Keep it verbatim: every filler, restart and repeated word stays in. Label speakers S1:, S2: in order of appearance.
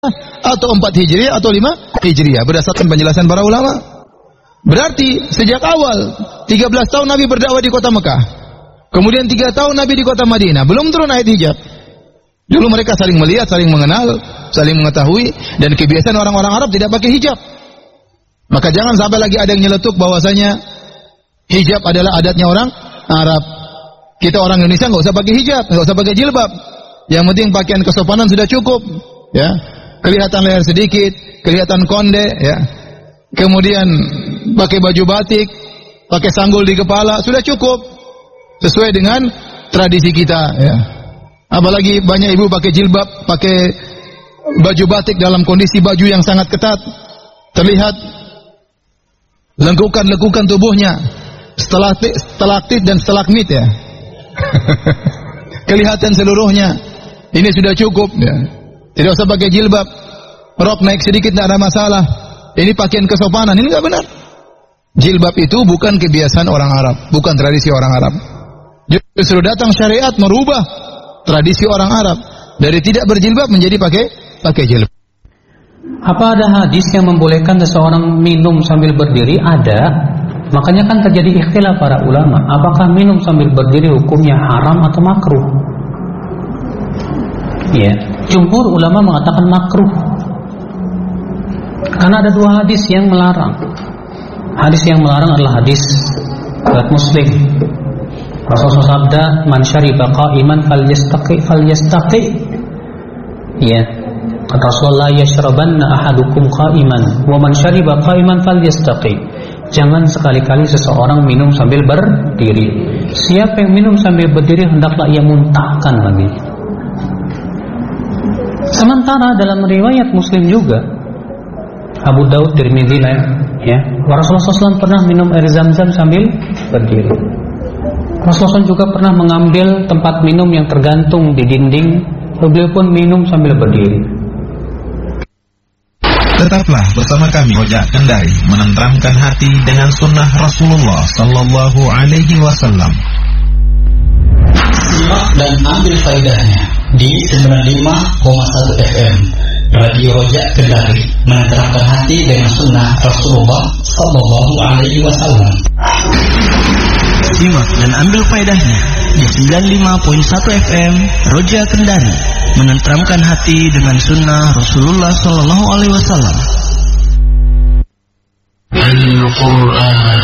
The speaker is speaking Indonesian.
S1: atau empat Hijriah atau lima Hijriah berdasarkan penjelasan para ulama. Berarti sejak awal tiga belas tahun Nabi berdakwah di kota Mekah. Kemudian tiga tahun Nabi di kota Madinah, belum turun ayat hijab. Dulu mereka saling melihat, saling mengenal, saling mengetahui, dan kebiasaan orang-orang Arab tidak pakai hijab. Maka jangan sampai lagi ada yang nyeletuk bahwasanya hijab adalah adatnya orang Arab. Kita orang Indonesia nggak usah pakai hijab, nggak usah pakai jilbab. Yang penting pakaian kesopanan sudah cukup, ya. Kelihatan leher sedikit, kelihatan konde, ya. Kemudian pakai baju batik, pakai sanggul di kepala, sudah cukup. Sesuai dengan tradisi kita, ya. Apalagi banyak ibu pakai jilbab, pakai baju batik dalam kondisi baju yang sangat ketat, terlihat lengkukan-lengkukan tubuhnya, stalaktit, stalaktit dan stalagmit, ya. Kelihatan seluruhnya. Ini sudah cukup, ya. Tidak usah pakai jilbab, rok naik sedikit tidak ada masalah. Ini pakaian kesopanan, ini enggak benar. Jilbab itu bukan kebiasaan orang Arab, bukan tradisi orang Arab. Justru datang syariat merubah tradisi orang Arab dari tidak berjilbab menjadi pakai pakai jilbab.
S2: Apa ada hadis yang membolehkan seseorang minum sambil berdiri? Ada. Makanya kan terjadi ikhtilaf para ulama. Apakah minum sambil berdiri hukumnya haram atau makruh? Ya, jumhur ulama mengatakan makruh. Karena ada dua hadis yang melarang. Hadis yang melarang adalah hadis riwayat Muslim. Rasulullah sabda, "Man syariba qa'iman falyastaqi falyastaqi." Ya. Kata Rasulullah, "Yashrabanna ahadukum qa'iman, wa man syariba qa'iman falyastaqi." Jangan sekali-kali seseorang minum sambil berdiri. Siapa yang minum sambil berdiri hendaklah ia muntahkan lagi. Sementara dalam riwayat Muslim juga, Abu Daud, Tirmidzi, ya, Rasulullah shallallahu alaihi wasallam pernah minum air Zam-Zam sambil berdiri. Rasulullah shallallahu alaihi wasallam juga pernah mengambil tempat minum yang tergantung di dinding, beliau pun minum sambil berdiri.
S3: Tetaplah bersama kami Rojak Kendari, menenteramkan hati dengan sunnah Rasulullah Sallallahu Alaihi Wasallam.
S4: Simak dan ambil faedahnya di sembilan puluh lima koma satu F M Radio Rojak Kendari, menenteramkan hati dengan sunnah Rasulullah Sallallahu Alaihi Wasallam.
S5: Simak dan ambil faedahnya di sembilan puluh lima koma satu F M Roja Kendari, menenteramkan hati dengan sunnah Rasulullah Sallallahu Alaihi Wasallam.
S4: Al-Quran